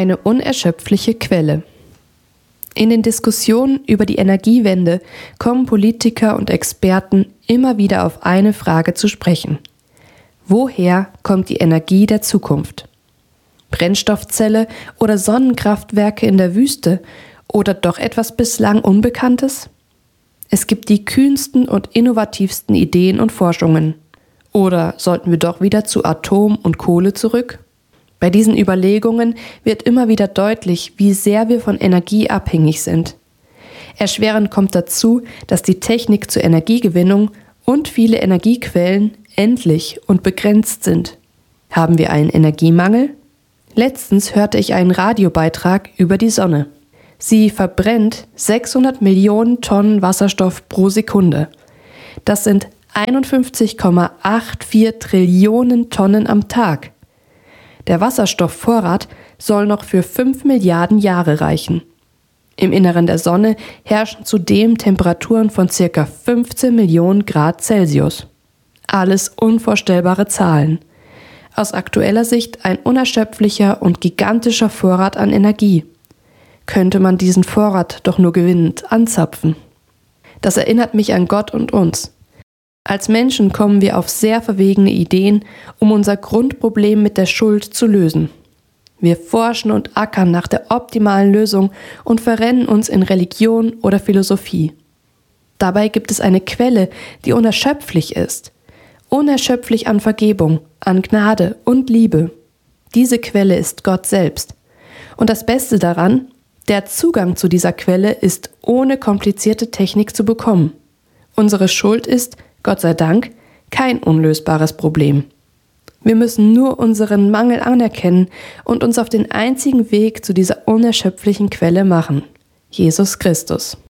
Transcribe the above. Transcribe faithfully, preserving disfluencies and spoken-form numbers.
Eine unerschöpfliche Quelle. In den Diskussionen über die Energiewende kommen Politiker und Experten immer wieder auf eine Frage zu sprechen. Woher kommt die Energie der Zukunft? Brennstoffzelle oder Sonnenkraftwerke in der Wüste oder doch etwas bislang Unbekanntes? Es gibt die kühnsten und innovativsten Ideen und Forschungen. Oder sollten wir doch wieder zu Atom und Kohle zurück? Bei diesen Überlegungen wird immer wieder deutlich, wie sehr wir von Energie abhängig sind. Erschwerend kommt dazu, dass die Technik zur Energiegewinnung und viele Energiequellen endlich und begrenzt sind. Haben wir einen Energiemangel? Letztens hörte ich einen Radiobeitrag über die Sonne. Sie verbrennt sechshundert Millionen Tonnen Wasserstoff pro Sekunde. Das sind einundfünfzig Komma vierundachtzig Trillionen Tonnen am Tag. Der Wasserstoffvorrat soll noch für fünf Milliarden Jahre reichen. Im Inneren der Sonne herrschen zudem Temperaturen von ca. fünfzehn Millionen Grad Celsius. Alles unvorstellbare Zahlen. Aus aktueller Sicht ein unerschöpflicher und gigantischer Vorrat an Energie. Könnte man diesen Vorrat doch nur gewinnend anzapfen. Das erinnert mich an Gott und uns. Als Menschen kommen wir auf sehr verwegene Ideen, um unser Grundproblem mit der Schuld zu lösen. Wir forschen und ackern nach der optimalen Lösung und verrennen uns in Religion oder Philosophie. Dabei gibt es eine Quelle, die unerschöpflich ist. Unerschöpflich an Vergebung, an Gnade und Liebe. Diese Quelle ist Gott selbst. Und das Beste daran, der Zugang zu dieser Quelle ist ohne komplizierte Technik zu bekommen. Unsere Schuld ist, Gott sei Dank, kein unlösbares Problem. Wir müssen nur unseren Mangel anerkennen und uns auf den einzigen Weg zu dieser unerschöpflichen Quelle machen: Jesus Christus.